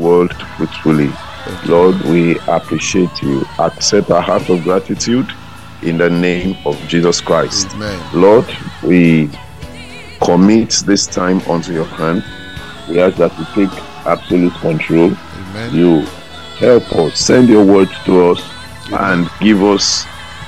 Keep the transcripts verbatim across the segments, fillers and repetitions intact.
world fruitfully. Thank you, Lord, Lord. we appreciate you. Accept our heart of gratitude in the name of Jesus Christ. Amen. Lord, we commit this time unto your hand. We ask that you take absolute control. Amen. You help us, send your word to us, Amen. and give us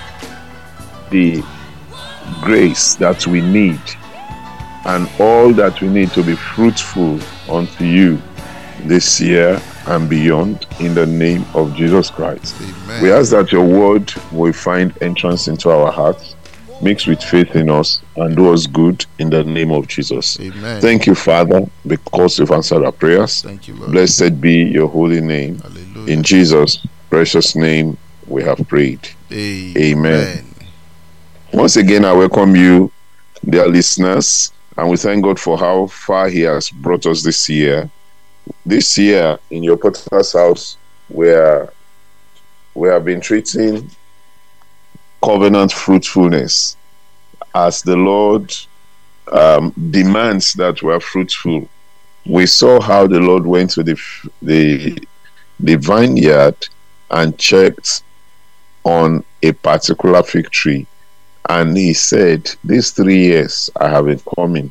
the grace that we need and all that we need to be fruitful unto you this year and beyond, in the name of Jesus Christ. Amen. We ask that your word will find entrance into our hearts, mix with faith in us, and do us good in the name of Jesus. Amen. Thank you, Father, because you've answered our prayers. Thank you, Lord. Blessed be your holy name. Hallelujah. In Jesus' precious name we have prayed. Amen. Amen. Once again, I welcome you, dear listeners, and we thank God for how far he has brought us this year. This year, in your Potter's house, where we have been treating covenant fruitfulness as the Lord um, demands that we are fruitful. We saw how the Lord went to the, the, the vineyard and checked on a particular fig tree. And he said, these three years I have been coming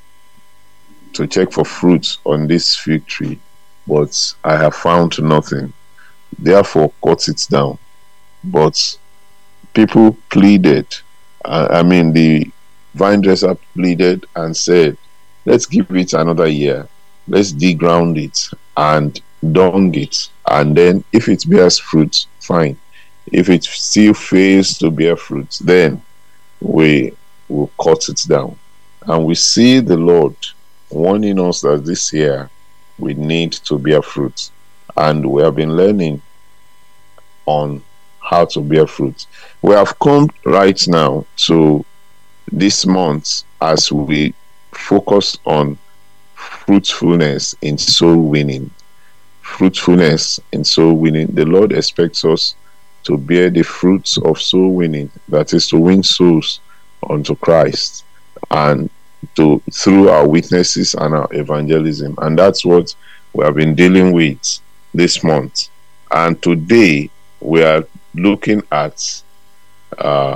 to check for fruit on this fig tree, but I have found nothing. Therefore, cut it down. But people pleaded. I mean, the vine dresser pleaded and said, let's give it another year. Let's deground it and dung it. And then if it bears fruit, fine. If it still fails to bear fruit, then we will cut it down. And we see the Lord warning us that this year we need to bear fruit. And we have been learning on how to bear fruit. We have come right now to this month as we focus on fruitfulness in soul winning. Fruitfulness in soul winning. The Lord expects us to bear the fruits of soul winning, that is to win souls unto Christ, and to through our witnesses and our evangelism. And that's what we have been dealing with this month. And today we are looking at uh,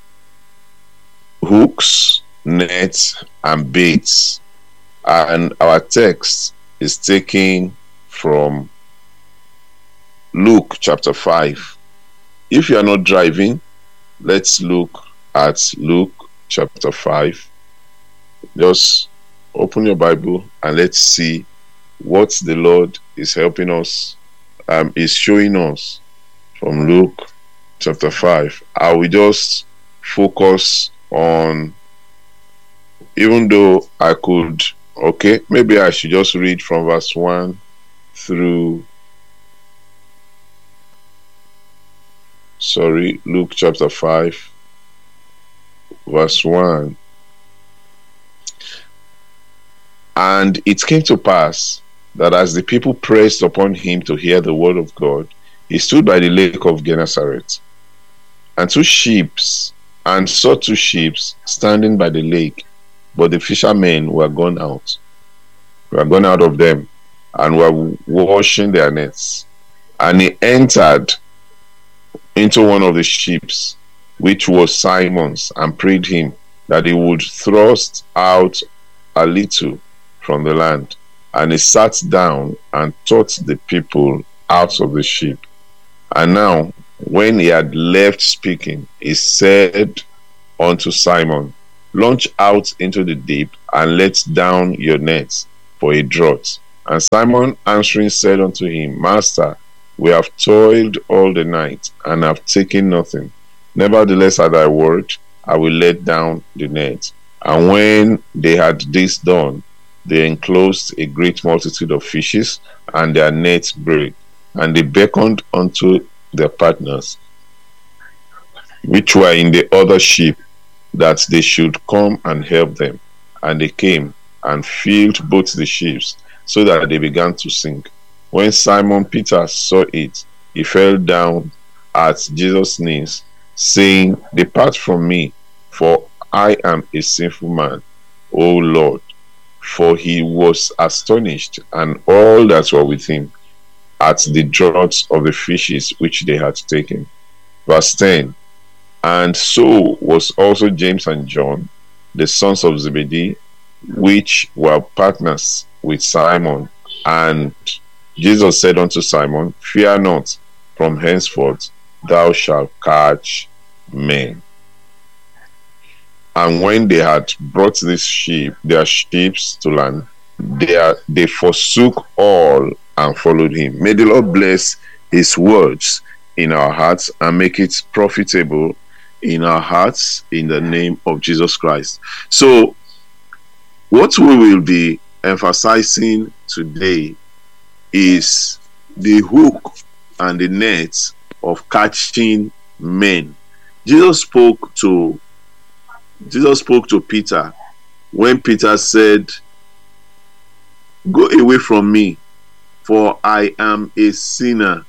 hooks, nets, and baits. And our text is taken from Luke chapter five. If you are not driving, let's look at Luke chapter five. Just open your Bible and let's see what the Lord is helping us, um, is showing us from Luke chapter five. I will just focus on, even though I could, okay, maybe I should just read from verse one through, sorry, Luke chapter five, verse one. And it came to pass that as the people pressed upon him to hear the word of God, he stood by the lake of Gennesaret, and two ships, and saw two ships standing by the lake, but the fishermen were gone out, were gone out of them, and were washing their nets. And he entered into one of the ships, which was Simon's, and prayed him that he would thrust out a little from the land. And he sat down and taught the people out of the ship. And now, when he had left speaking, he said unto Simon, launch out into the deep, and let down your nets for a draught. And Simon answering said unto him, Master, we have toiled all the night, and have taken nothing. Nevertheless, at thy word, I will let down the net. And when they had this done, they enclosed a great multitude of fishes, and their nets brake. And they beckoned unto their partners, which were in the other ship, that they should come and help them. And they came and filled both the ships, so that they began to sink. When Simon Peter saw it, he fell down at Jesus' knees, saying, Depart from me, for I am a sinful man, O Lord. For he was astonished, and all that were with him, at the draught of the fishes which they had taken. Verse ten. And so was also James and John, the sons of Zebedee, which were partners with Simon. And Jesus said unto Simon, Fear not, from henceforth thou shalt catch men. And when they had brought this sheep, their ships to land, they, are, they forsook all and followed him. May the Lord bless his words in our hearts and make it profitable in our hearts in the name of Jesus Christ. So, what we will be emphasizing today is the hook and the net of catching men. Jesus spoke to Jesus spoke to Peter when Peter said, Go away from me, for I am a sinner.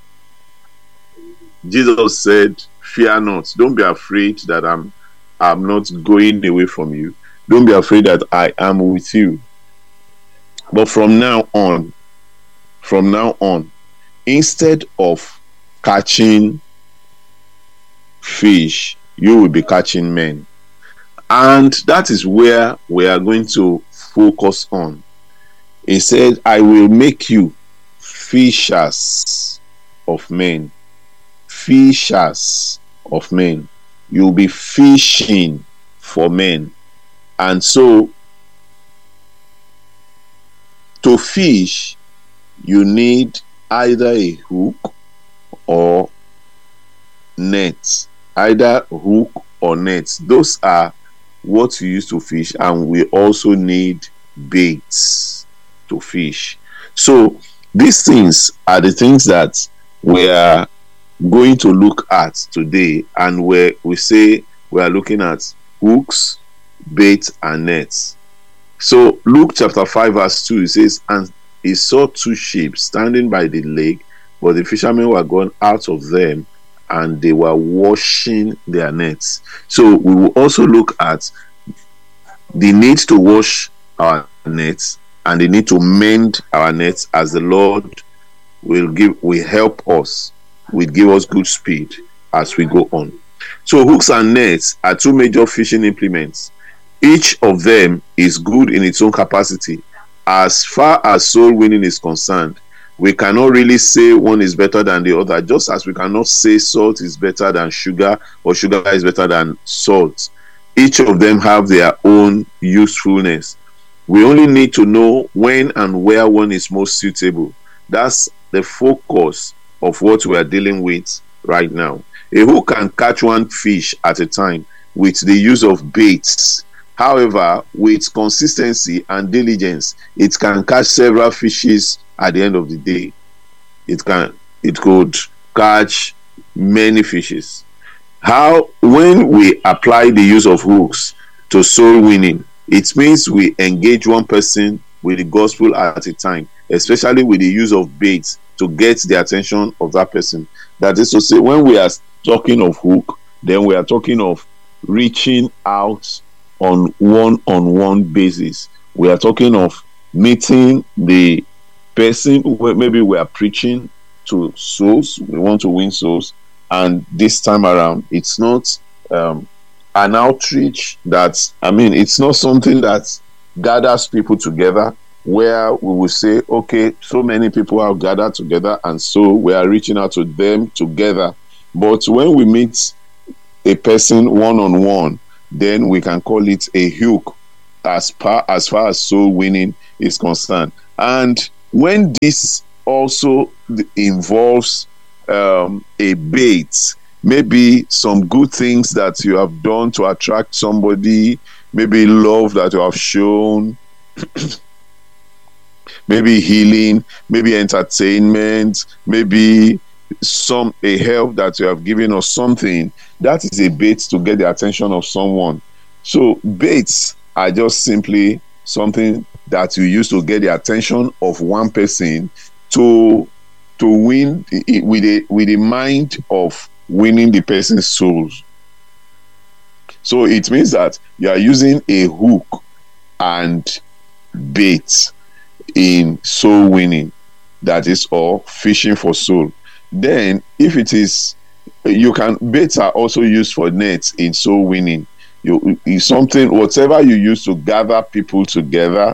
Jesus said, Fear not. Don't be afraid that I'm I'm not going away from you. Don't be afraid that I am with you. But from now on, from now on, instead of catching fish, you will be catching men. And that is where we are going to focus on. He said, I will make you fishers of men. Fishers of men. You'll be fishing for men. And so, to fish, you need either a hook or net. Either hook or net. Those are what you use to fish, and we also need baits to fish. So, these things are the things that we are going to look at today, and where we say we are looking at hooks, bait, and nets. So Luke chapter five verse two, it says, and he saw two ships standing by the lake, but the fishermen were gone out of them, and they were washing their nets. So we will also look at the need to wash our nets and the need to mend our nets, as the Lord will give will help us, will give us good speed as we go on. So hooks and nets are two major fishing implements. Each of them is good in its own capacity. As far as soul winning is concerned, we cannot really say one is better than the other, just as we cannot say salt is better than sugar or sugar is better than salt. Each of them have their own usefulness. We only need to know when and where one is most suitable. That's the focus of what we are dealing with right now. A hook can catch one fish at a time with the use of baits. However, with consistency and diligence, it can catch several fishes at the end of the day. It can, it could catch many fishes. How, when we apply the use of hooks to soul winning, it means we engage one person with the gospel at a time, especially with the use of baits to get the attention of that person. That is to say, when we are talking of hook, then we are talking of reaching out on one-on-one basis. We are talking of meeting the person who maybe we are preaching to souls. We want to win souls, and this time around, it's not um, an outreach that, I mean, it's not something that gathers people together, where we will say, okay, so many people are gathered together, and so we are reaching out to them together. But when we meet a person one-on-one, then we can call it a hook, as far as far as soul winning is concerned. And when this also involves um, a bait, maybe some good things that you have done to attract somebody, maybe love that you have shown, maybe healing, maybe entertainment, maybe some a help that you have given or something, that is a bait to get the attention of someone. So baits are just simply something that you use to get the attention of one person to to win with a with a mind of winning the person's soul. So it means that you are using a hook and bait in soul winning. that is, or fishing for soul. Then if it is, you can, baits are also used for nets in soul winning. You, you something, whatever you use to gather people together,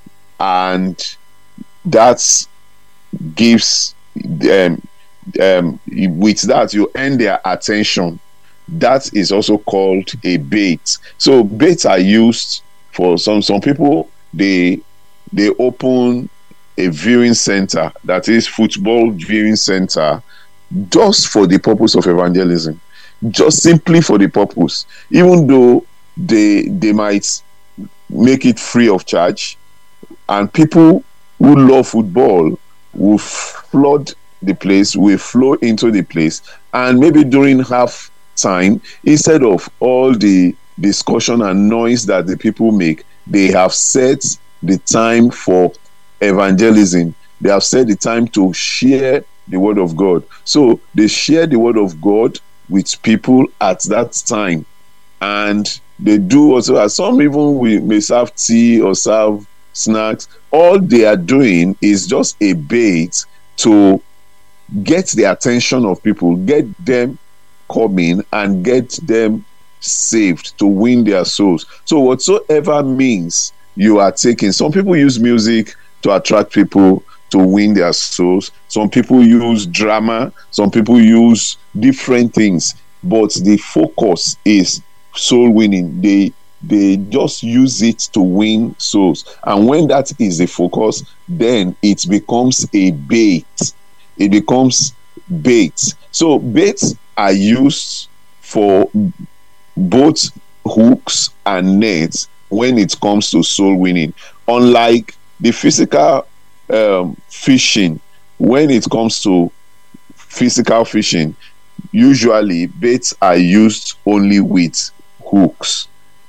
and that gives um, um with that you earn their attention. That is also called a bait. So baits are used for some some people. They they open a viewing center, that is football viewing center, just for the purpose of evangelism, just simply for the purpose, even though they they might make it free of charge, and people who love football will flood the place, will flow into the place, and maybe during half time, instead of all the discussion and noise that the people make, they have set the time for evangelism. They have set the time to share the word of God. So they share the word of God with people at that time, and they do also, as some even we may serve tea or serve snacks. All they are doing is just a bait to get the attention of people, get them coming and get them saved, to win their souls. So whatsoever means you are taking, some people use music to attract people to win their souls, some people use drama, some people use different things, but the focus is soul winning. They they just use it to win souls, and when that is the focus, then it becomes a bait. It becomes bait. So baits are used for both hooks and nets when it comes to soul winning. Unlike the physical um, fishing, when it comes to physical fishing, usually baits are used only with hooks.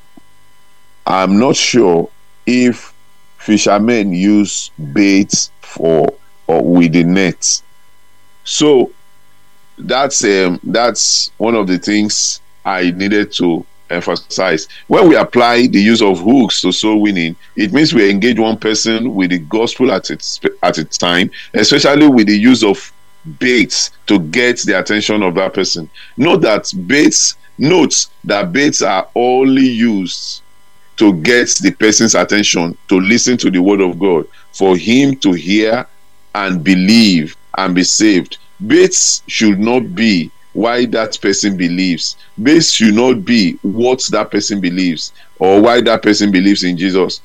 I'm not sure if fishermen use baits for or with the net. So that's um, that's one of the things I needed to emphasize. When we apply the use of hooks to soul winning, it means we engage one person with the gospel at its at its time, especially with the use of baits to get the attention of that person. Note that baits, note that baits are only used to get the person's attention, to listen to the word of God, for him to hear and believe and be saved. Baits should not be why that person believes. Baits should not be what that person believes, or why that person believes in Jesus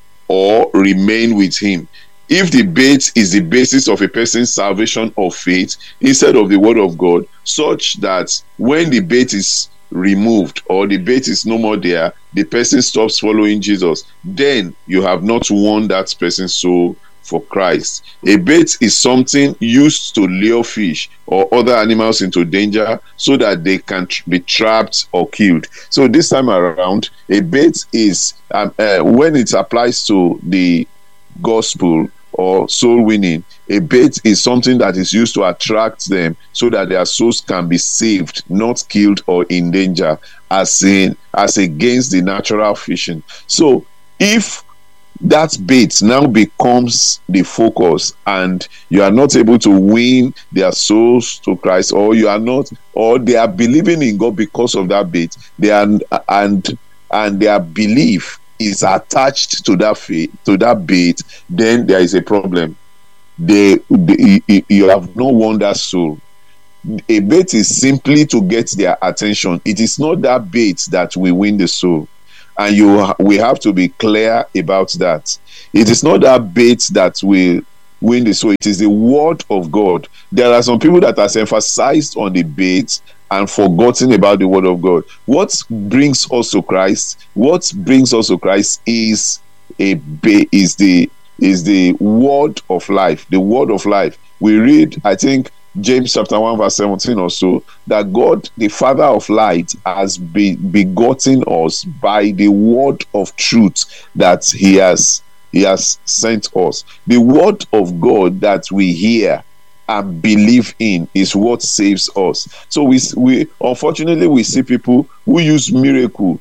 or remain with him. If the bait is the basis of a person's salvation or faith instead of the word of God, such that when the bait is removed or the bait is no more there, the person stops following Jesus, then you have not won that person's soul for Christ. A bait is something used to lure fish or other animals into danger so that they can tr- be trapped or killed. So this time around, a bait is um, uh, when it applies to the gospel or soul winning, a bait is something that is used to attract them so that their souls can be saved, not killed or in danger, as in as against the natural fishing. So if that bait now becomes the focus and you are not able to win their souls to Christ, or you are not, or they are believing in God because of that bait, they are and and their belief is attached to that faith, to that bait, then there is a problem. They, they you have no won that soul. A bait is simply to get their attention. It is not that bait that will win the soul, and you we have to be clear about that. It is not that bait that will win the soul. It is the word of God. There are some people that has emphasized on the bait and forgotten about the word of God. What brings us to Christ? What brings us to Christ is a ba- is the is the word of life. The word of life. We read, I think, James chapter one verse seventeen or so, that God, the Father of light, has be, begotten us by the word of truth that He has He has sent us. The word of God that we hear and believe in is what saves us. So we we unfortunately we see people who use miracle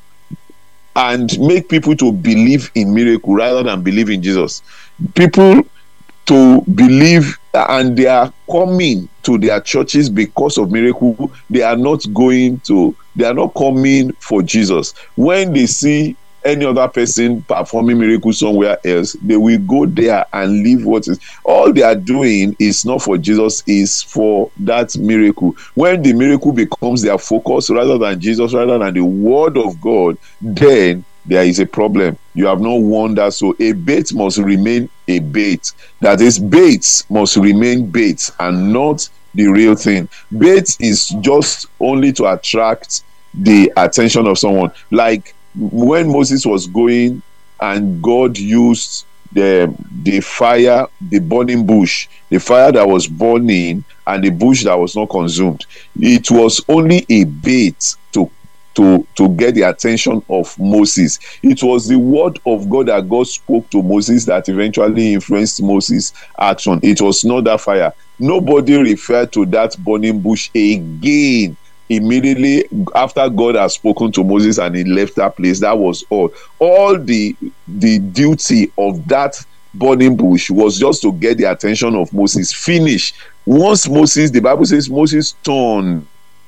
and make people to believe in miracle rather than believe in Jesus. People to believe and they are coming to their churches because of miracle. They are not going to, they are not coming for Jesus. When they see any other person performing miracles somewhere else, they will go there and leave what is all they are doing is not for Jesus, is for that miracle. When the miracle becomes their focus rather than Jesus, rather than the word of God, then there is a problem. You have no wonder. So a bait must remain a bait. That is, baits must remain baits and not the real thing. Bait is just only to attract the attention of someone. Like when Moses was going and God used the the fire, the burning bush, the fire that was burning and the bush that was not consumed, it was only a bait to to to get the attention of Moses. It was the word of God that God spoke to Moses that eventually influenced Moses' action. It was not that fire. Nobody referred to that burning bush again immediately after God has spoken to Moses and he left that place. That was all. All the the duty of that burning bush was just to get the attention of Moses. Finish. Once Moses, the Bible says Moses turned,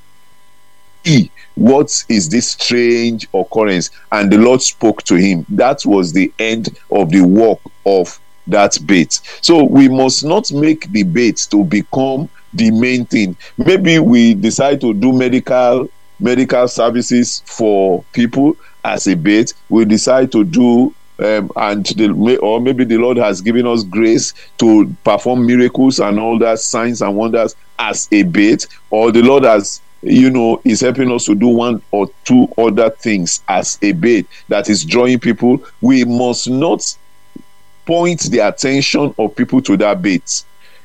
he, what is this strange occurrence? And the Lord spoke to him. That was the end of the work of that bait. So we must not make the bait to become the main thing. Maybe we decide to do medical medical services for people as a bait. We decide to do um, and the, or maybe the Lord has given us grace to perform miracles and all that, signs and wonders as a bait, or the Lord has, you know, is helping us to do one or two other things as a bait that is drawing people. We must not point the attention of people to that bait.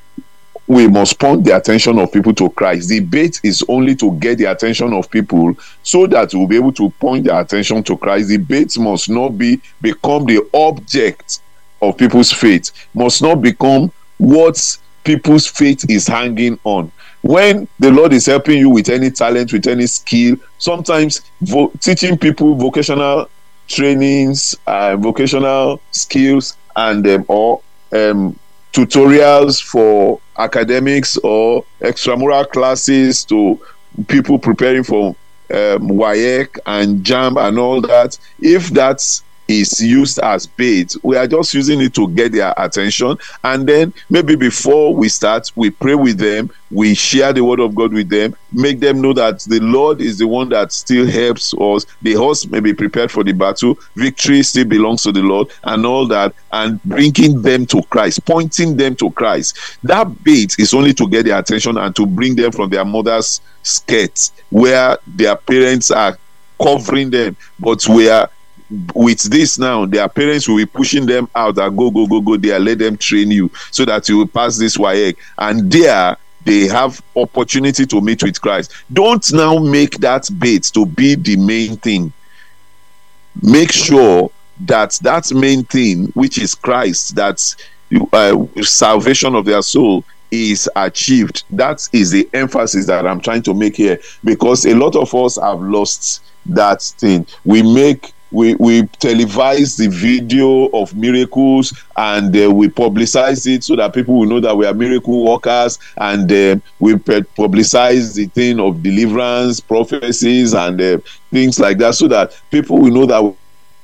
We must point the attention of people to Christ. The bait is only to get the attention of people so that we'll be able to point their attention to Christ. The bait must not be become the object of people's faith, must not become what people's faith is hanging on. When the Lord is helping you with any talent, with any skill, sometimes vo- teaching people vocational trainings, uh, vocational skills, and um, or um, tutorials for academics or extramural classes to people preparing for um, W A E C and JAMB and all that. If that's is used as bait, we are just using it to get their attention, and then maybe before we start, we pray with them, we share the word of God with them, make them know that the Lord is the one that still helps us. The horse may be prepared for the battle, victory still belongs to the Lord, and all that, and bringing them to Christ, pointing them to Christ. That bait is only to get their attention and to bring them from their mother's skirts where their parents are covering them, but we are with this now, their parents will be pushing them out that go, go, go, go there, let them train you so that you will pass this W A E C. And there, they have opportunity to meet with Christ. Don't now make that bait to be the main thing. Make sure that that main thing, which is Christ, that uh, salvation of their soul, is achieved. That is the emphasis that I'm trying to make here, because a lot of us have lost that thing. We make We, we televise the video of miracles and uh, we publicize it so that people will know that we are miracle workers, and uh, we publicize the thing of deliverance, prophecies, and uh, things like that so that people will know that we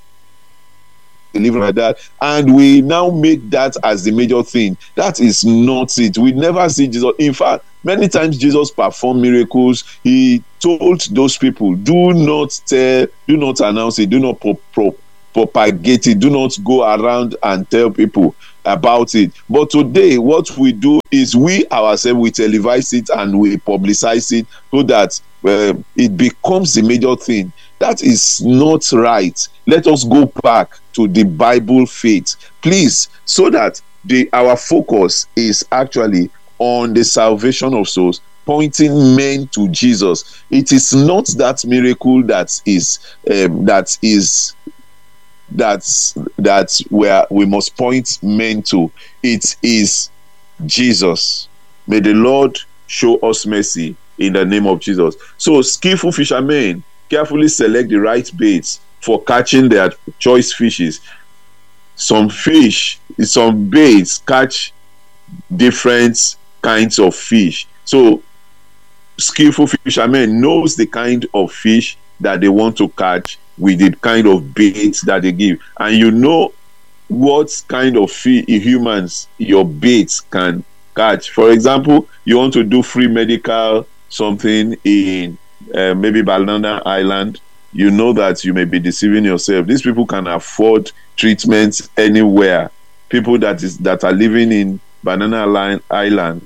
deliver like that, and we now make that as the major thing. That is not it. We never see Jesus. In fact, many times Jesus performed miracles. He told those people, do not tell, do not announce it, do not pro- pro- propagate it, do not go around and tell people about it. But today, what we do is we ourselves, we televise it and we publicize it so that uh, it becomes the major thing. That is not right. Let us go back to the Bible faith, please, so that the our focus is actually on the salvation of souls, pointing men to Jesus. It is not that miracle that is um, that is that's that's where we must point men to. It is Jesus. May the Lord show us mercy in the name of Jesus. So skillful fishermen carefully select the right baits for catching their choice fishes. Some fish, some baits catch different kinds of fish. So skillful fishermen knows the kind of fish that they want to catch with the kind of bait that they give, and you know what kind of fish humans your baits can catch. For example, you want to do free medical something in uh, maybe Banana Island, you know that you may be deceiving yourself. These people can afford treatments anywhere. People that is that are living in Banana Island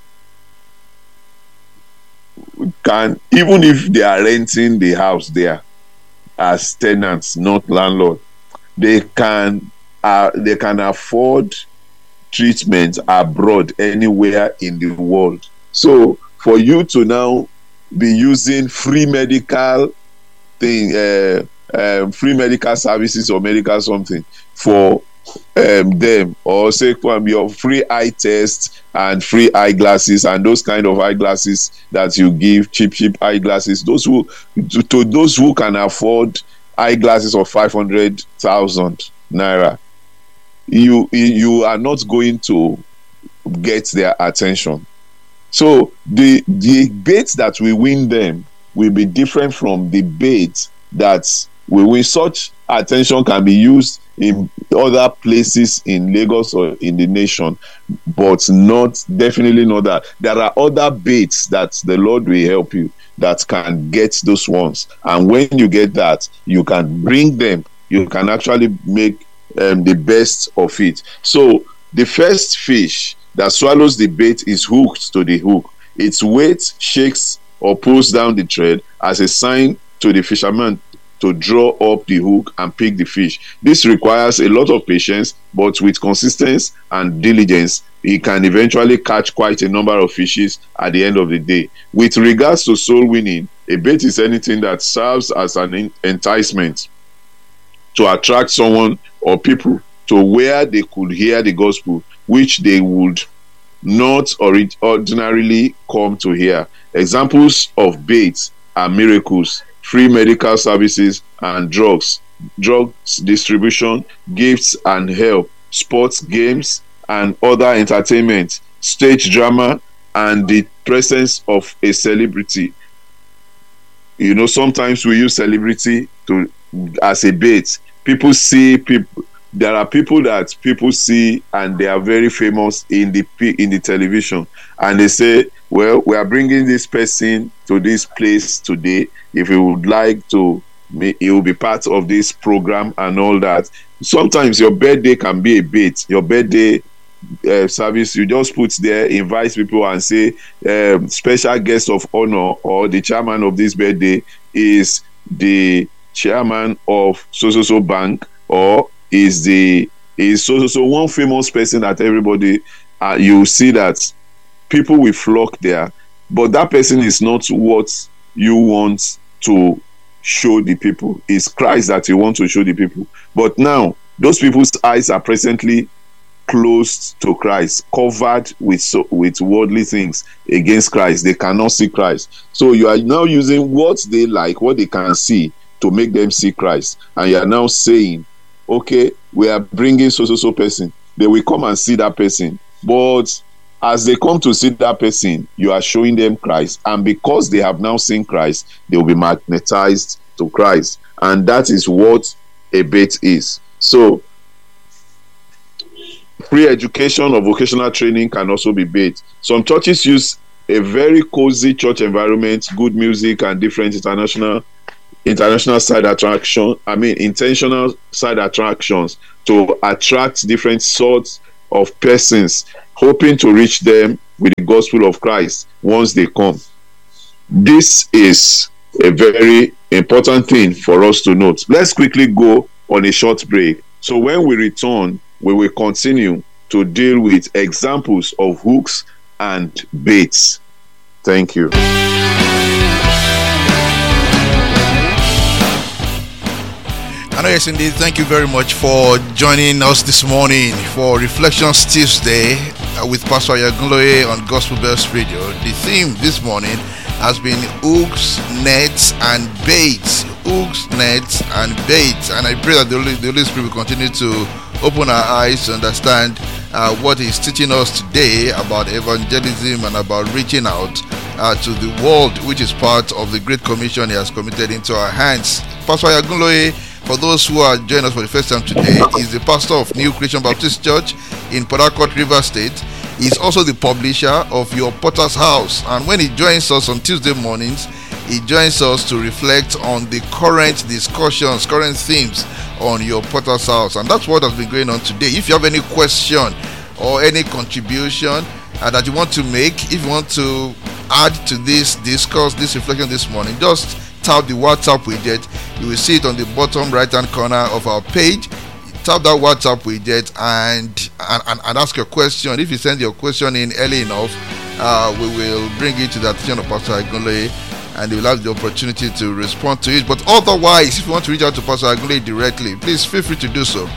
can, even if they are renting the house there as tenants, not landlord, they can uh, they can afford treatment abroad anywhere in the world. So for you to now be using free medical thing, uh, um, free medical services or medical something for um, them, or say from your free eye test and free eyeglasses and those kind of eyeglasses that you give, cheap cheap eyeglasses, those who to, to those who can afford eyeglasses of five hundred thousand naira, you you are not going to get their attention. So the the bait that we win them will be different from the bait that we win. Such attention can be used in other places in Lagos or in the nation, but not definitely not that. There are other baits that the Lord will help you that can get those ones, and when you get that, you can bring them. You can actually make um, the best of it. So the first fish that swallows the bait is hooked to the hook. Its weight shakes or pulls down the thread as a sign to the fisherman to draw up the hook and pick the fish. This requires a lot of patience, but with consistency and diligence, he can eventually catch quite a number of fishes at the end of the day. With regards to soul winning, a bait is anything that serves as an enticement to attract someone or people to where they could hear the gospel, which they would not ordinarily come to hear. Examples of baits are miracles, free medical services, and drugs, drugs distribution, gifts and help, sports, games, and other entertainment, stage drama, and the presence of a celebrity. You know, sometimes we use celebrity to as a bait. People see people. There are people that people see and they are very famous in the in the television, and they say, well, we are bringing this person to this place today. If you would like to, he will be part of this program and all that. Sometimes your birthday can be a bait. Your birthday uh, service, you just put there, invite people and say, um, special guest of honor or the chairman of this birthday is the chairman of so so so bank, or is the is so so so one famous person that everybody uh, you see that people will flock there, but that person is not what you want to show the people. It's Christ that you want to show the people. But now those people's eyes are presently closed to Christ, covered with so, with worldly things against Christ. They cannot see Christ. So you are now using what they like, what they can see, to make them see Christ, and you are now saying, okay, we are bringing so so so person. They will come and see that person, but as they come to see that person, you are showing them Christ, and because they have now seen Christ, they will be magnetized to Christ, and that is what a bait is. So free education or vocational training can also be bait. Some churches use a very cozy church environment, good music, and different international international side attraction, I mean intentional side attractions to attract different sorts of persons, hoping to reach them with the gospel of Christ once they come. This is a very important thing for us to note. Let's quickly go on a short break. So when we return, we will continue to deal with examples of hooks and baits. Thank you. And yes, indeed, thank you very much for joining us this morning for Reflections Tuesday uh, with Pastor Yagunloye on Gospel Bells Radio. The theme this morning has been hooks, nets, and baits. Hooks, nets, and baits. And I pray that the Holy, the Holy Spirit will continue to open our eyes to understand uh, what he's teaching us today about evangelism and about reaching out uh, to the world, which is part of the Great Commission he has committed into our hands. Pastor Oyagunloye, for those who are joining us for the first time today, is the pastor of New Creation Baptist Church in Port Harcourt, Rivers State. He's also the publisher of Your Potter's House. And when he joins us on Tuesday mornings, he joins us to reflect on the current discussions, current themes on Your Potter's House. And that's what has been going on today. If you have any question or any contribution uh, that you want to make, if you want to add to this discourse, this reflection this morning, just tap the WhatsApp widget. You will see it on the bottom right hand corner of our page. Tap that WhatsApp widget and, and, and ask your question. If you send your question in early enough, uh, we will bring it to the attention of Pastor Oyagunloye, and you will have the opportunity to respond to it. But otherwise, if you want to reach out to Pastor Oyagunloye directly, please feel free to do so.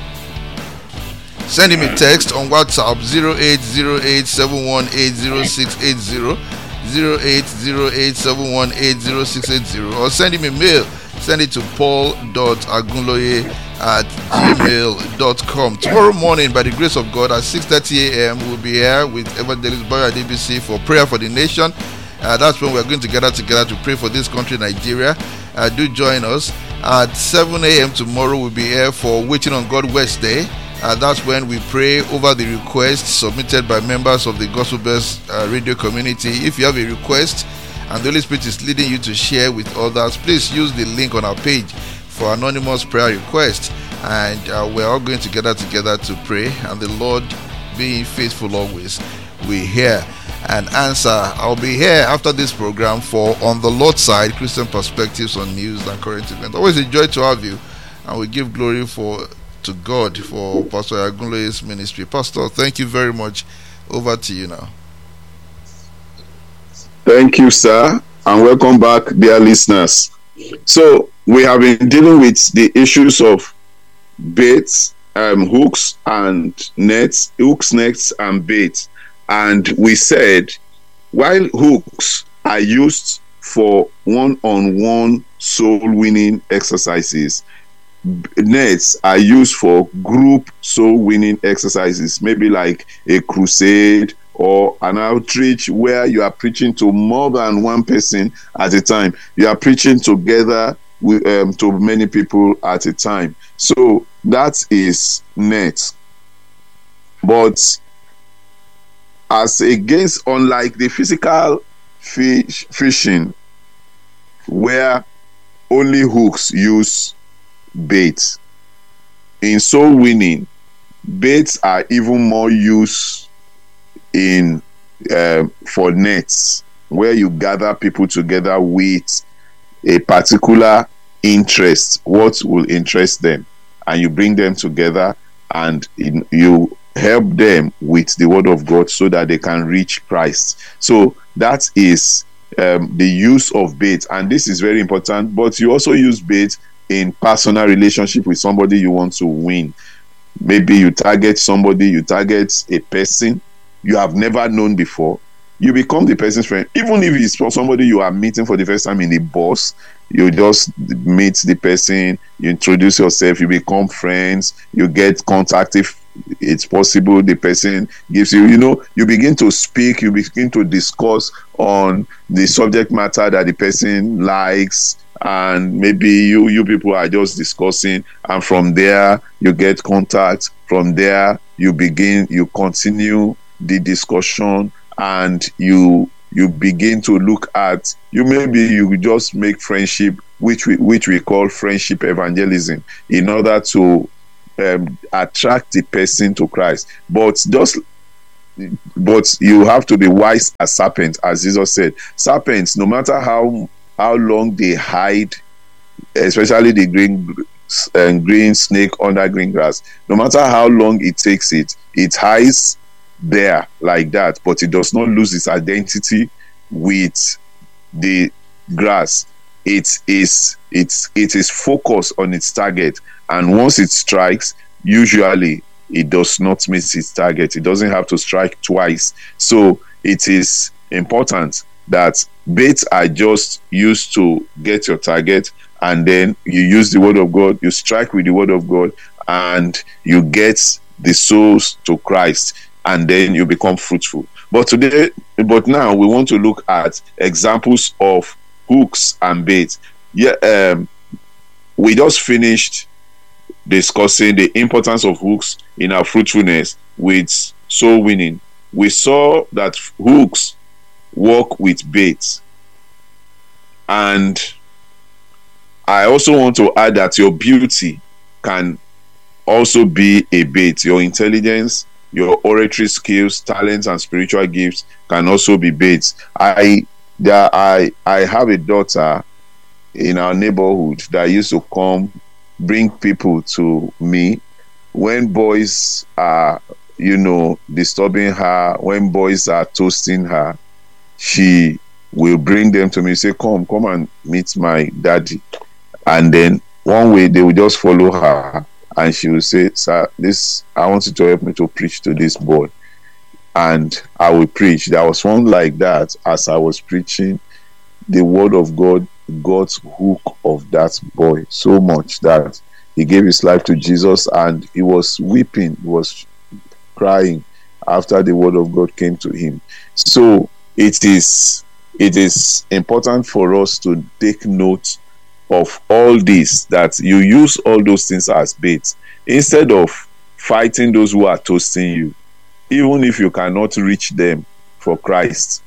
Send him a text on WhatsApp zero eight zero eight seven one eight zero six eight zero, zero eight zero eight seven one eight zero six eight zero, or send him a mail. Send it to paul dot agunloye at gmail dot com. Tomorrow morning, by the grace of God, at six thirty a.m., we'll be here with Evangelist Bayo D B C for prayer for the nation. Uh, that's when we're going to gather together to pray for this country, Nigeria. Uh, do join us. At seven a.m. tomorrow, we'll be here for Waiting on God Wednesday. Uh, that's when we pray over the requests submitted by members of the Gospel Bells uh, radio community. If you have a request and the Holy Spirit is leading you to share with others, please use the link on our page for anonymous prayer requests. And uh, we're all going to gather together to pray. And the Lord, being faithful always, we hear and answer. I'll be here after this program for On the Lord's Side, Christian Perspectives on News and Current Events. Always a joy to have you, and we give glory for to God for Pastor Oyagunloye's ministry. Pastor, thank you very much. Over to you now. Thank you, sir, and welcome back, dear listeners. So we have been dealing with the issues of baits, um, hooks and nets, hooks, nets, and baits. And we said, while hooks are used for one-on-one soul-winning exercises, nets are used for group soul-winning exercises, maybe like a crusade or an outreach where you are preaching to more than one person at a time. You are preaching together with, um, to many people at a time. So that is net. But as against, unlike the physical fish fishing, where only hooks use bait, in soul winning, baits are even more used in uh, for nets, where you gather people together with a particular interest, what will interest them, and you bring them together and in, you help them with the word of God so that they can reach Christ. So that is um, the use of bait, and this is very important. But you also use bait in personal relationship with somebody you want to win. Maybe you target somebody, you target a person you have never known before. You become the person's friend, even if it's for somebody you are meeting for the first time in a bus. You just meet the person, you introduce yourself, you become friends, you get contact if it's possible. The person gives you, you know, you begin to speak, you begin to discuss on the subject matter that the person likes, and maybe you you people are just discussing, and from there you get contact. From there you begin, you continue the discussion, and you you begin to look at, you maybe you just make friendship, which we which we call friendship evangelism, in order to um, attract the person to Christ. But just but you have to be wise as serpents, as Jesus said. Serpents, no matter how how long they hide, especially the green uh, green snake under green grass, no matter how long it takes it, it hides there like that, but it does not lose its identity with the grass. It is it's it is focused on its target, and once it strikes, usually it does not miss its target. It doesn't have to strike twice. So it is important that baits are just used to get your target, and then you use the word of God, you strike with the word of God, and you get the souls to Christ. and then you become fruitful. But today, but now we want to look at examples of hooks and baits. Yeah, um, we just finished discussing the importance of hooks in our fruitfulness with soul winning. We saw that hooks work with baits, and I also want to add that your beauty can also be a bait. Your intelligence, your oratory skills, talents, and spiritual gifts can also be baits. I there I I have a daughter in our neighborhood that used to come bring people to me when boys are, you know, disturbing her, when boys are toasting her. She will bring them to me, say, come, come and meet my daddy. And then one way they will just follow her, and she will say, sir, this, I want you to help me to preach to this boy. And I will preach. There was one like that. As I was preaching, the word of God got hook of that boy so much that he gave his life to Jesus, and he was weeping, he was crying after the word of God came to him. So it is it is important for us to take note of all this, that you use all those things as baits instead of fighting those who are toasting you. Even if you cannot reach them for Christ,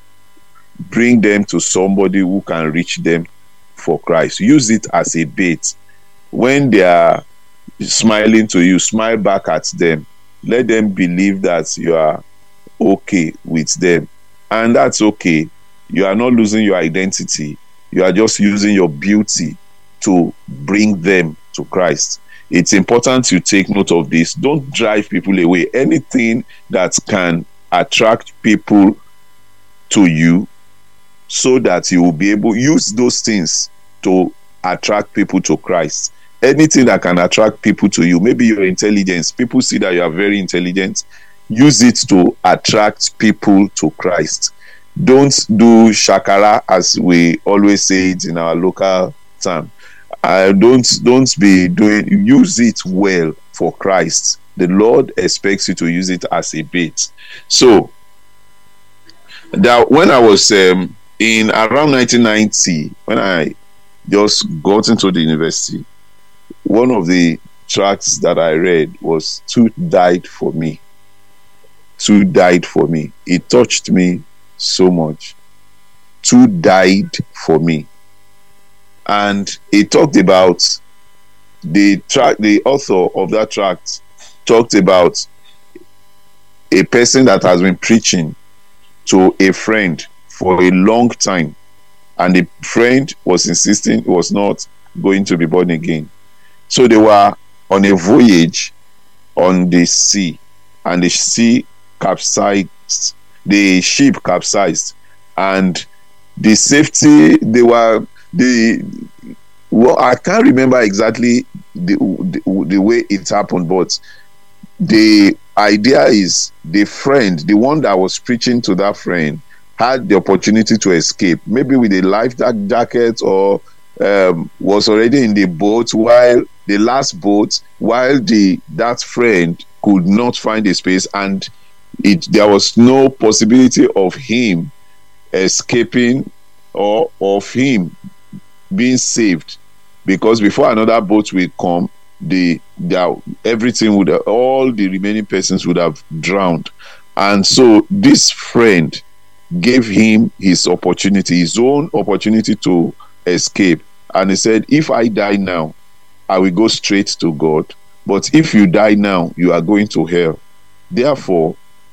bring them to somebody who can reach them for Christ. Use it as a bait. When they are smiling to you, smile back at them. Let them believe that you are okay with them, and that's okay. You are not losing your identity. You are just using your beauty to bring them to Christ. It's important you take note of this. Don't drive people away. Anything that can attract people to you, so that you will be able to use those things to attract people to Christ. Anything that can attract people to you, maybe your intelligence. People see that you are very intelligent. Use it to attract people to Christ. Don't do shakara, as we always say it in our local term. Uh, don't don't be doing. Use it well for Christ. The Lord expects you to use it as a bait. So that when I was um, in around nineteen ninety, when I just got into the university, one of the tracts that I read was "Two Died for Me." Two died for me. It touched me so much. Two died for me. And it talked about the tract, the author of that tract talked about a person that has been preaching to a friend for a long time, and the friend was insisting he was not going to be born again. So they were on a voyage on the sea, and the sea capsized, the ship capsized, and the safety, they were the well I can't remember exactly the, the the way it happened, but the idea is the friend, the one that was preaching to that friend, had the opportunity to escape, maybe with a life jacket, or um, was already in the boat, while the last boat, while the that friend could not find a space, and it there was no possibility of him escaping or of him being saved, because before another boat will come, the, the everything would have, all the remaining persons would have drowned. And so this friend gave him his opportunity, his own opportunity to escape, and he said, if I die now, I will go straight to God, but if you die now, you are going to hell. Therefore,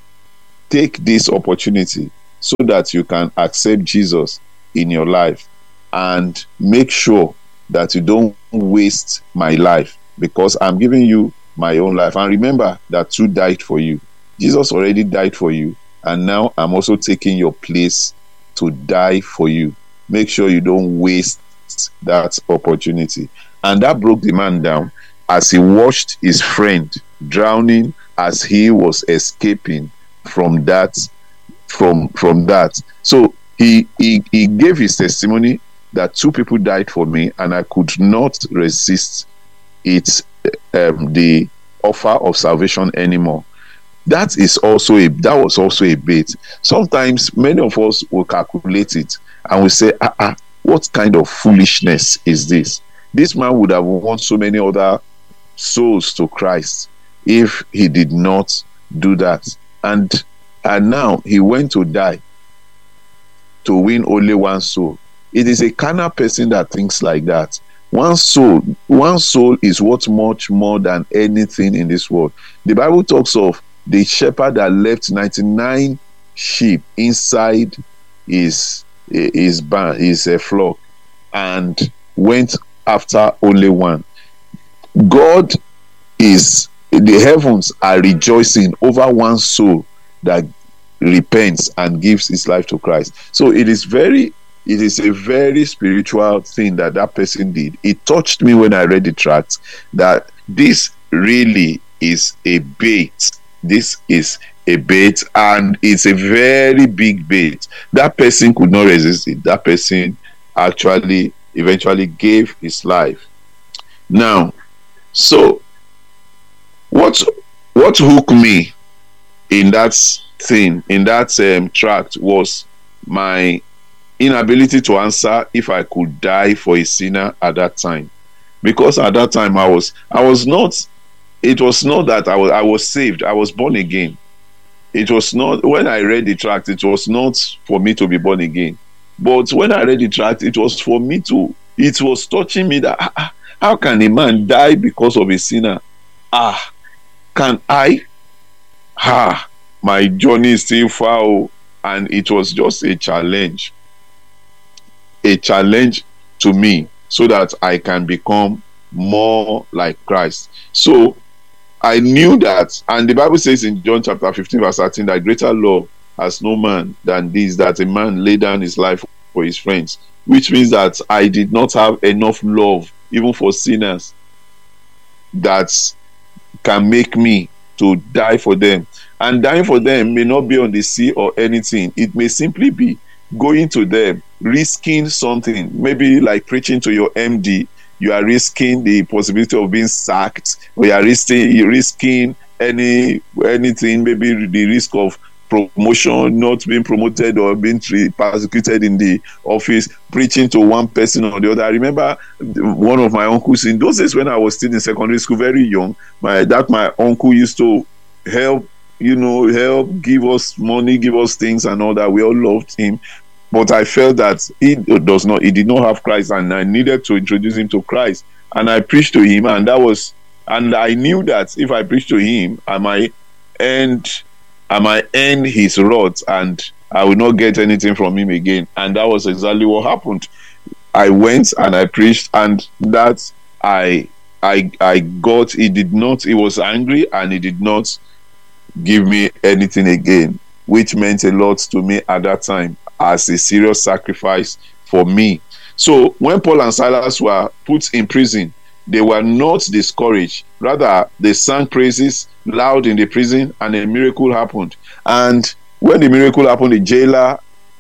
take this opportunity so that you can accept Jesus in your life, and make sure that you don't waste my life, because I'm giving you my own life. And remember that two died for you. Jesus already died for you, and now I'm also taking your place to die for you. Make sure you don't waste that opportunity. And that broke the man down as he watched his friend drowning, as he was escaping from that from from that. So he he, he gave his testimony that two people died for me, and I could not resist it, um, the offer of salvation anymore. That is also a that was also a bait. Sometimes many of us will calculate it and we say, ah, ah, what kind of foolishness is this? This man would have won so many other souls to Christ if he did not do that. And and now he went to die to win only one soul. It is a carnal person that thinks like that. One soul, one soul is worth much more than anything in this world. The Bible talks of the shepherd that left ninety-nine sheep inside his his barn, his uh, flock, and went after only one. God is, the heavens are rejoicing over one soul that repents and gives his life to Christ. So it is very it is a very spiritual thing that that person did. It touched me when I read the tract that this really is a bait. This is a bait, and it's a very big bait. That person could not resist it. That person actually eventually gave his life. Now, so what what hooked me in that thing, in that um, tract, was my inability to answer if I could die for a sinner at that time. Because at that time I was I was not it was not that I was I was saved, I was born again. It was not, when I read the tract, it was not for me to be born again. But when I read the tract, it was for me to, it was touching me that ah, how can a man die because of a sinner? Ah, can I? Ah, my journey is still far, and it was just a challenge. A challenge to me so that I can become more like Christ. So I knew that, and the Bible says in John chapter fifteen verse thirteen that greater love has no man than this, that a man lay down his life for his friends, which means that I did not have enough love even for sinners that can make me to die for them. And dying for them may not be on the sea or anything. It may simply be going to them, risking something, maybe like preaching to your M D. You are risking the possibility of being sacked, or you are risking, you're risking any anything, maybe the risk of promotion, not being promoted or being persecuted in the office, preaching to one person or the other. I remember one of my uncles in those days when I was still in secondary school, very young, my that my uncle used to help, you know, help give us money, give us things and all that. We all loved him. But I felt that he does not, he did not have Christ, and I needed to introduce him to Christ. And I preached to him, and that was, and I knew that if I preached to him, I might end, I might end his wrath, and I will not get anything from him again. And that was exactly what happened. I went and I preached, and that I, I, I got. He did not. He was angry, and he did not give me anything again, which meant a lot to me at that time, as a serious sacrifice for me. So when Paul and Silas were put in prison, they were not discouraged. Rather, they sang praises loud in the prison, and a miracle happened. And when the miracle happened, the jailer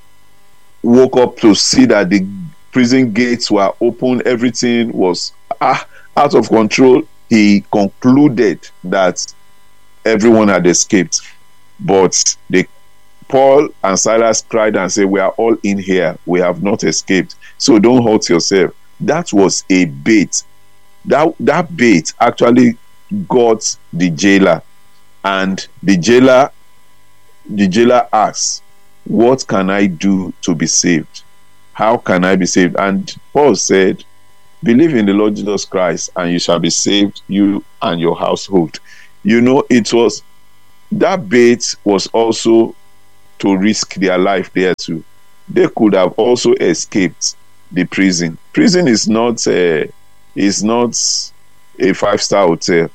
woke up to see that the prison gates were open, everything was ah, out of control. He concluded that everyone had escaped. But they Paul and Silas cried and said, we are all in here. We have not escaped. So don't hurt yourself. That was a bait. That, that bait actually got the jailer. And the jailer, the jailer asked, what can I do to be saved? How can I be saved? And Paul said, believe in the Lord Jesus Christ and you shall be saved, you and your household. You know, it was, that bait was also to risk their life there too. They could have also escaped the prison. Prison is not a, is not a five-star hotel.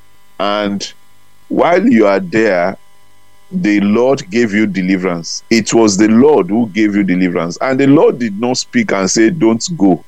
And while you are there, the Lord gave you deliverance. It was the Lord who gave you deliverance. And the Lord did not speak and say, don't go.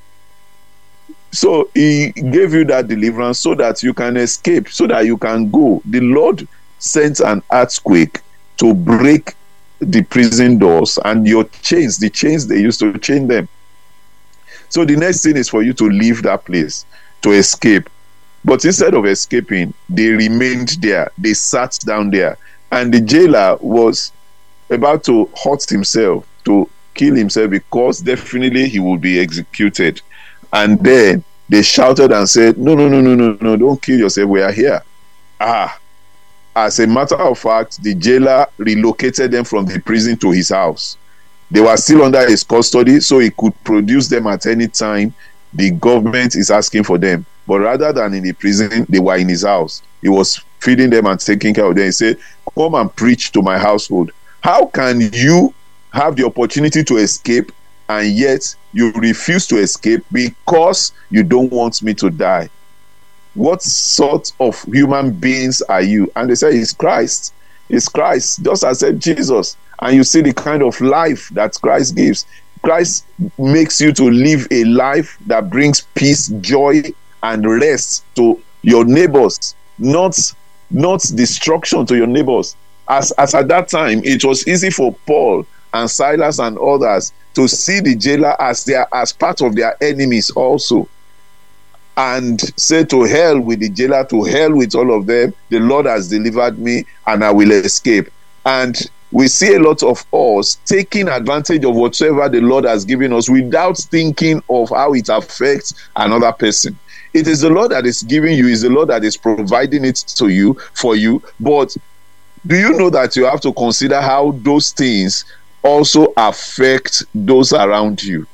So he gave you that deliverance so that you can escape, so that you can go. The Lord sent an earthquake to break the prison doors and your chains, the chains they used to chain them. So the next thing is for you to leave that place, to escape. But instead of escaping, they remained there. They sat down there. And the jailer was about to hurt himself, to kill himself, because definitely he would be executed. And then they shouted and said, no, no, no, no, no, no, don't kill yourself. We are here. Ah, as a matter of fact, the jailer relocated them from the prison to his house. They were still under his custody, so he could produce them at any time the government is asking for them. But rather than in the prison, they were in his house. He was feeding them and taking care of them. He said, come and preach to my household. How can you have the opportunity to escape and yet you refuse to escape because you don't want me to die? What sort of human beings are you? And they say, it's Christ. It's Christ. Just accept Jesus. And you see the kind of life that Christ gives. Christ makes you to live a life that brings peace, joy, and rest to your neighbors, not, not destruction to your neighbors. As, as at that time, it was easy for Paul and Silas and others to see the jailer as their as part of their enemies also, and say, to hell with the jailer, to hell with all of them. The Lord has delivered me and I will escape. And we see a lot of us taking advantage of whatever the Lord has given us without thinking of how it affects another person. It is the Lord that is giving you, is the Lord that is providing it to you, for you. But do you know that you have to consider how those things also affect those around you?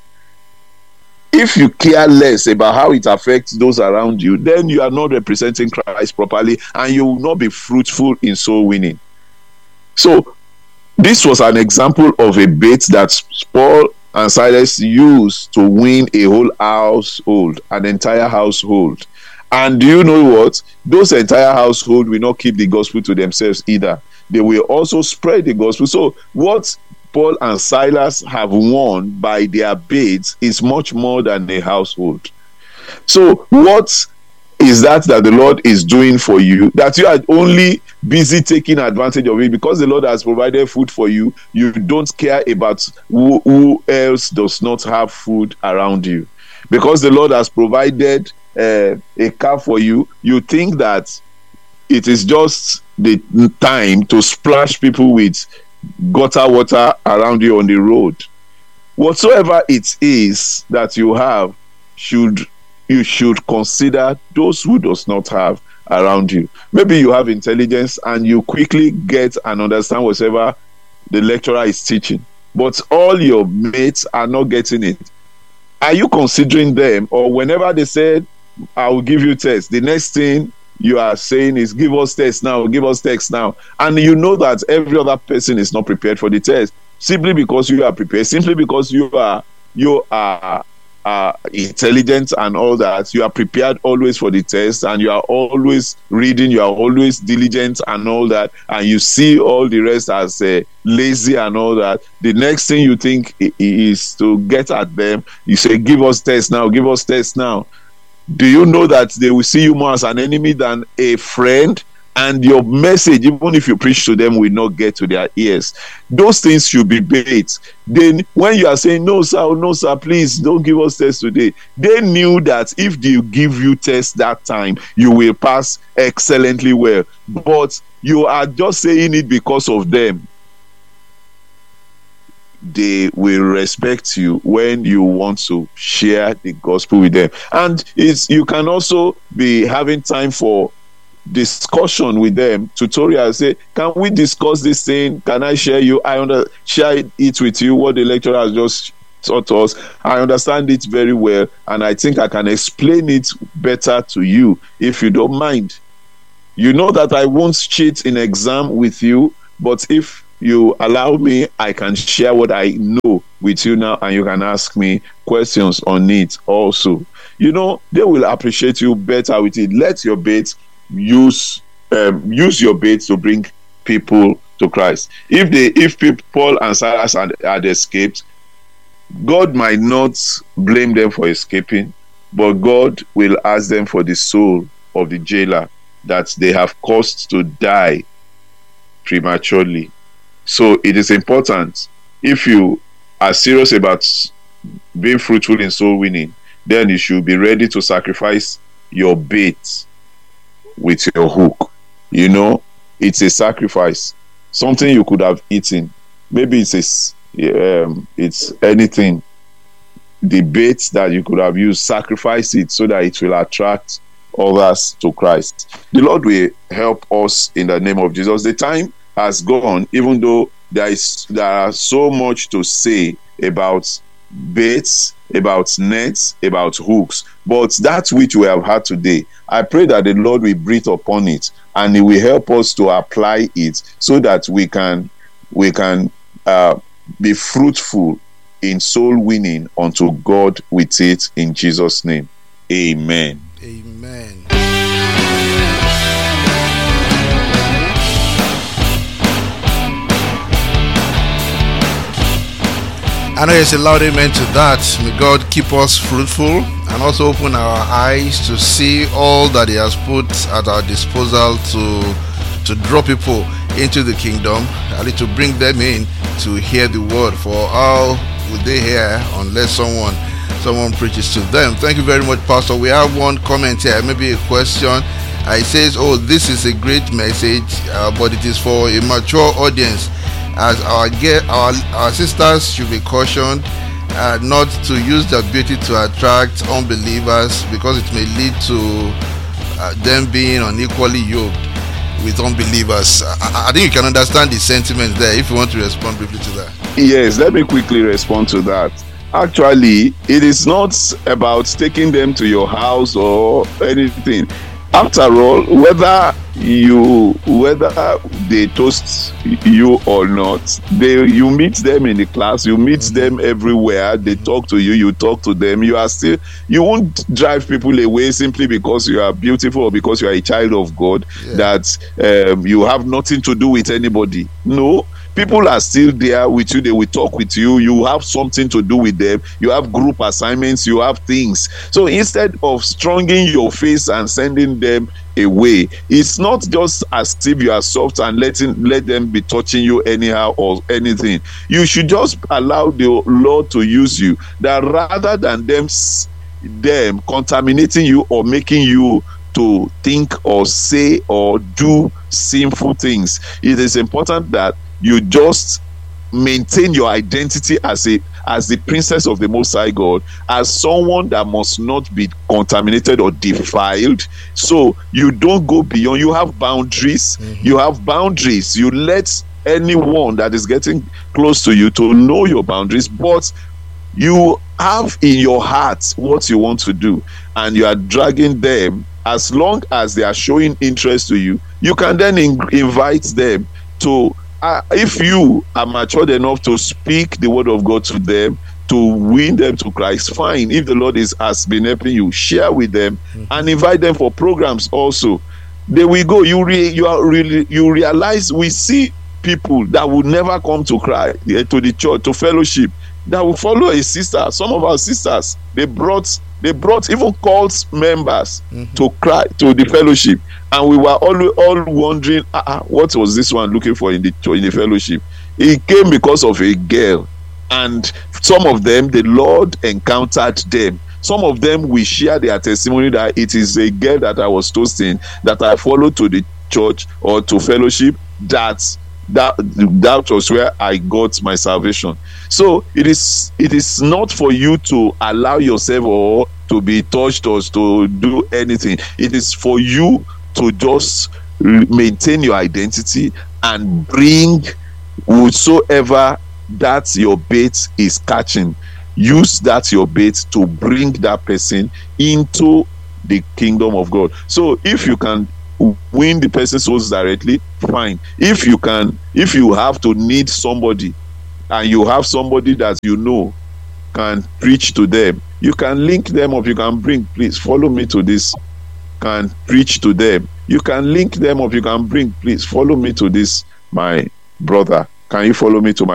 If you care less about how it affects those around you, then you are not representing Christ properly, and you will not be fruitful in soul winning. So this was an example of a bait that Paul and Silas used to win a whole household, an entire household. And do you know what? Those entire household will not keep the gospel to themselves either. They will also spread the gospel. So what Paul and Silas have won by their baits is much more than a household. So what is that that the Lord is doing for you, that you are only busy taking advantage of it? Because the Lord has provided food for you, you don't care about who, who else does not have food around you. Because the Lord has provided uh, a car for you, you think that it is just the time to splash people with gutter water around you on the road. Whatsoever it is that you have, should you should consider those who does not have around you. Maybe you have intelligence and you quickly get and understand whatever the lecturer is teaching, but all your mates are not getting it. Are you considering them? Or whenever they said, I will give you tests, the next thing you are saying is, give us tests now, give us tests now. And you know that every other person is not prepared for the test, simply because you are prepared, simply because you are you are uh, intelligent and all that. You are prepared always for the test, and you are always reading, you are always diligent and all that, and you see all the rest as uh, lazy and all that. The next thing you think is to get at them. You say, give us tests now, give us tests now. Do you know that they will see you more as an enemy than a friend? And your message, even if you preach to them, will not get to their ears. Those things should be bait. Then when you are saying, no sir, no sir, please don't give us tests today, they knew that if they give you tests that time, you will pass excellently well. But you are just saying it because of them. They will respect you when you want to share the gospel with them. And it's, you can also be having time for discussion with them, tutorial. Say, can we discuss this thing? Can I share you? I under share it with you what the lecturer has just taught us. I understand it very well, and I think I can explain it better to you if you don't mind. You know that I won't cheat in exam with you, but if you allow me, I can share what I know with you now, and you can ask me questions on it also. You know, they will appreciate you better with it. Let your bait use um, use your bait to bring people to Christ. If they if people, Paul and Silas had, had escaped, God might not blame them for escaping, but God will ask them for the soul of the jailer that they have caused to die prematurely. So it is important, if you are serious about being fruitful in soul winning, then you should be ready to sacrifice your bait with your hook. You know, it's a sacrifice. something you could have eaten. Maybe it's a, um, it's anything. The bait that you could have used, sacrifice it so that it will attract others to Christ. The Lord will help us in the name of Jesus. The time has gone, even though there is there are so much to say about baits, about nets, about hooks, but that which we have had today, I pray that the Lord will breathe upon it and He will help us to apply it so that we can we can uh, be fruitful in soul winning unto God with it, in Jesus' name. Amen. Amen. I know it's a loud amen to that. May God keep us fruitful and also open our eyes to see all that He has put at our disposal to to draw people into the kingdom, and to bring them in to hear the word. For how would they hear unless someone someone preaches to them? Thank you very much, Pastor. We have one comment here, maybe a question. Uh, it says, "Oh, this is a great message, uh, but it is for a mature audience. As our get our our sisters should be cautioned uh, not to use their beauty to attract unbelievers, because it may lead to uh, them being unequally yoked with unbelievers." I, I think you can understand the sentiment there. If you want to respond briefly to that. Yes, let me quickly respond to that. Actually, it is not about taking them to your house or anything. After all, whether you whether they toast you or not, they you meet them in the class, you meet mm-hmm. them everywhere. They talk to you, you talk to them. You are still you won't drive people away simply because you are beautiful or because you are a child of God. Yeah. That um, you have nothing to do with anybody. No. People are still there with you. They will talk with you. You have something to do with them. You have group assignments. You have things. So instead of stronging your face and sending them away, it's not just as if you are soft and letting let them be touching you anyhow or anything. You should just allow the Lord to use you. That rather than them them contaminating you or making you to think or say or do sinful things, it is important that you just maintain your identity as a as the princess of the Most High God, as someone that must not be contaminated or defiled. So you don't go beyond. You have boundaries. Mm-hmm. You have boundaries. You let anyone that is getting close to you to know your boundaries, but you have in your heart what you want to do, and you are dragging them. As long as they are showing interest to you, you can then in- invite them to. Uh, if you are matured enough to speak the word of God to them, to win them to Christ, fine. If the Lord is has been helping you, share with them mm-hmm. and invite them for programs also. There we go. You re, you are really you realize we see people that would never come to Christ, to the church, to fellowship, that will follow a sister. Some of our sisters, they brought they brought even cult members mm-hmm. to cry to the fellowship. And we were all, all wondering, uh, what was this one looking for in the in the fellowship? It came because of a girl. And some of them, the Lord encountered them. Some of them, we share their testimony that it is a girl that I was toasting, that I followed to the church or to fellowship, that that that was where I got my salvation. So it is it is not for you to allow yourself or to be touched or to do anything. It is for you to just maintain your identity and bring whosoever that your bait is catching, use that your bait to bring that person into the kingdom of God. So if you can win the person's souls directly, fine. If you can, if you have to need somebody and you have somebody that you know can preach to them, you can link them up. You can bring, please follow me to this, can preach to them. You can link them up. You can bring, please follow me to this, my brother. Can you follow me to my